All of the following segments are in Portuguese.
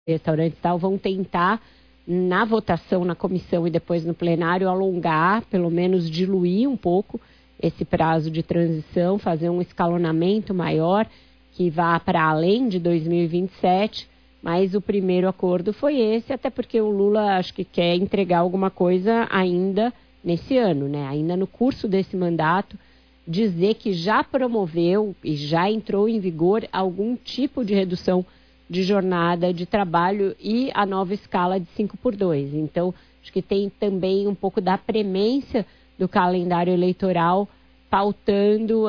restaurantes e tal, vão tentar, na votação, na comissão e depois no plenário, alongar, pelo menos diluir um pouco esse prazo de transição, fazer um escalonamento maior que vá para além de 2027, mas o primeiro acordo foi esse, até porque o Lula acho que quer entregar alguma coisa ainda nesse ano, né? Ainda no curso desse mandato, dizer que já promoveu e já entrou em vigor algum tipo de redução de jornada de trabalho e a nova escala de 5x2. Então, acho que tem também um pouco da premência do calendário eleitoral pautando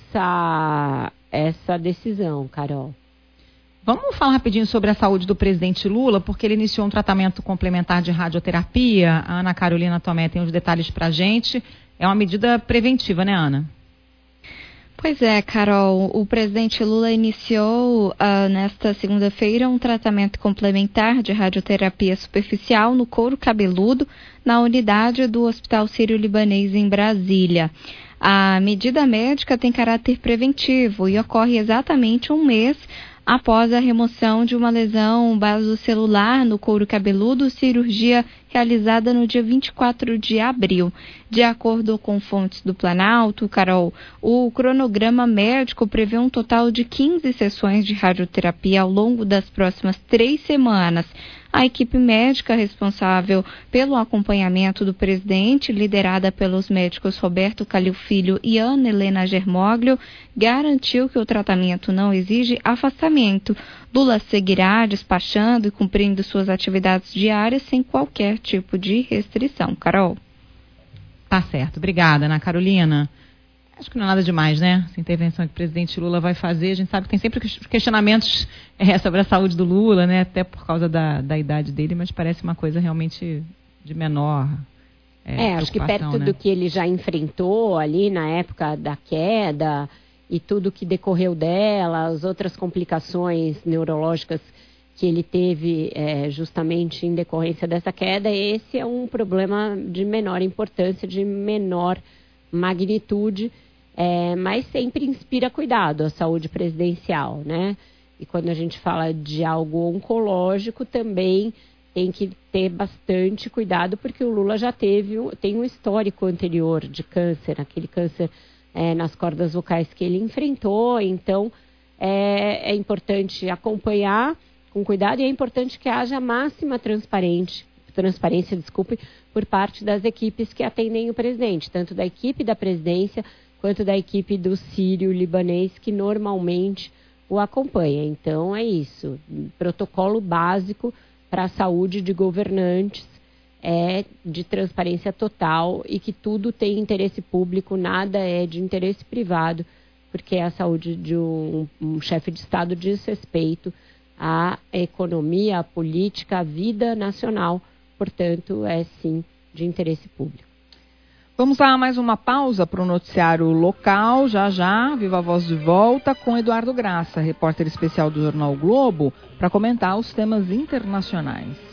essa decisão, Carol. Vamos falar rapidinho sobre a saúde do presidente Lula, porque ele iniciou um tratamento complementar de radioterapia. A Ana Carolina Tomé tem os detalhes pra gente. É uma medida preventiva, né, Ana? Pois é, Carol, o presidente Lula iniciou nesta segunda-feira um tratamento complementar de radioterapia superficial no couro cabeludo na unidade do Hospital Sírio-Libanês em Brasília. A medida médica tem caráter preventivo e ocorre exatamente um mês após a remoção de uma lesão basocelular no couro cabeludo, cirurgia realizada no dia 24 de abril. De acordo com fontes do Planalto, Carol, o cronograma médico prevê um total de 15 sessões de radioterapia ao longo das próximas 3 semanas. A equipe médica responsável pelo acompanhamento do presidente, liderada pelos médicos Roberto Calil Filho e Ana Helena Germoglio, garantiu que o tratamento não exige afastamento. Lula seguirá despachando e cumprindo suas atividades diárias sem qualquer tipo de restrição. Carol. Tá certo. Obrigada, Ana Carolina. Acho que não é nada demais, né? Essa intervenção que o presidente Lula vai fazer. A gente sabe que tem sempre questionamentos sobre a saúde do Lula, né? Até por causa da idade dele, mas parece uma coisa realmente de menor acho que perto, né? do que ele já enfrentou ali na época da queda e tudo que decorreu dela, as outras complicações neurológicas que ele teve justamente em decorrência dessa queda, esse é um problema de menor importância, de menor magnitude, mas sempre inspira cuidado a saúde presidencial, né? E quando a gente fala de algo oncológico, também tem que ter bastante cuidado, porque o Lula já tem um histórico anterior de câncer, aquele câncer nas cordas vocais que ele enfrentou, então é importante acompanhar com cuidado e é importante que haja máxima transparência, por parte das equipes que atendem o presidente, tanto da equipe da presidência quanto da equipe do Sírio-Libanês, que normalmente o acompanha. Então é isso, protocolo básico para a saúde de governantes de transparência total e que tudo tem interesse público, nada é de interesse privado, porque a saúde de um chefe de Estado diz respeito à economia, à política, à vida nacional, portanto, é sim de interesse público. Vamos a mais uma pausa para o noticiário local, já, Viva a Voz de volta com Eduardo Graça, repórter especial do Jornal Globo, para comentar os temas internacionais.